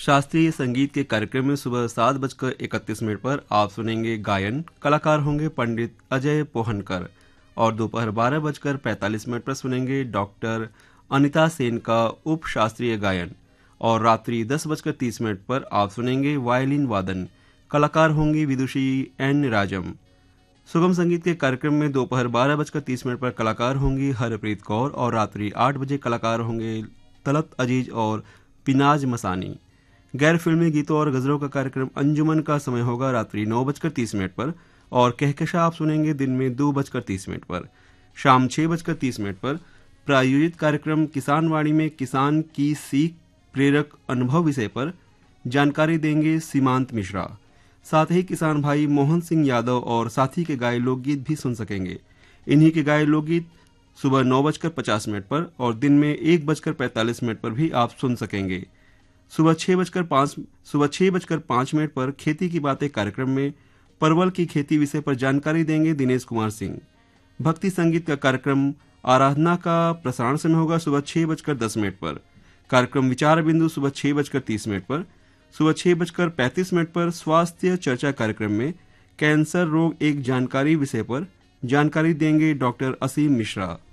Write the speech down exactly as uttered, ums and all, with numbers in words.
शास्त्रीय संगीत के कार्यक्रम में सुबह सात बजकर इकतीस मिनट पर आप सुनेंगे गायन। कलाकार होंगे पंडित अजय पोहनकर। और दोपहर बारह बजकर पैंतालीस मिनट पर सुनेंगे डॉक्टर अनिता सेन का उप शास्त्रीय गायन। और रात्रि दस बजकर तीस मिनट पर आप सुनेंगे वायलिन वादन। कलाकार होंगी विदुषी एन राजम। सुगम संगीत के कार्यक्रम में दोपहर बारह बजकर तीस मिनट पर कलाकार होंगी हरप्रीत कौर। और रात्रि आठ बजे कलाकार होंगे तलत अजीज और पिनाज मसानी। गैर फिल्मी गीतों और गजलों का कार्यक्रम अंजुमन का समय होगा रात्रि नौ बजकर तीस मिनट पर। और कहकशा आप सुनेंगे दिन में दो बजकर तीस मिनट पर। शाम छह बजकर तीस मिनट पर प्रायोजित कार्यक्रम किसान वाणी में किसान की सीख प्रेरक अनुभव विषय पर जानकारी देंगे सीमांत मिश्रा। साथ ही किसान भाई मोहन सिंह यादव और साथी के गाये लोकगीत भी सुन सकेंगे। इन्हीं के गाये लोकगीत सुबह नौ बजकर पचास मिनट पर और दिन में एक बजकर पैंतालीस मिनट पर भी आप सुन सकेंगे। सुबह छह बजकर पाँच सुबह छह बजकर पाँच मिनट पर खेती की बातें कार्यक्रम में परवल की खेती विषय पर जानकारी देंगे दिनेश कुमार सिंह। भक्ति संगीत का कार्यक्रम आराधना का प्रसारण समय होगा सुबह छह बजकर दस मिनट पर। कार्यक्रम विचार बिंदु सुबह छह बजकर तीस मिनट पर। सुबह छह बजकर पैंतीस मिनट पर स्वास्थ्य चर्चा कार्यक्रम में कैंसर रोग एक जानकारी विषय पर जानकारी देंगे डॉक्टर असीम मिश्रा।